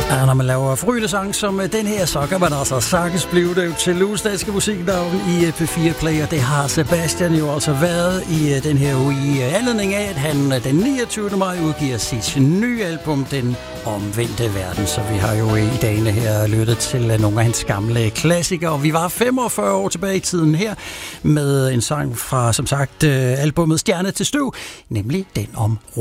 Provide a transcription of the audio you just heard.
Ja, når man laver frygtesang som den her, så kan man altså sagtens blive det til ugens danske musiknavn i P4 Play, og det har Sebastian jo altså været i den her uge i anledning af, at han den 29. maj udgiver sit nye album, Den Omvendte Verden. Så vi har jo i dagene her lyttet til nogle af hans gamle klassikere, og vi var 45 år tilbage i tiden her med en sang fra, som sagt, albumet Stjerne til Støv, nemlig den om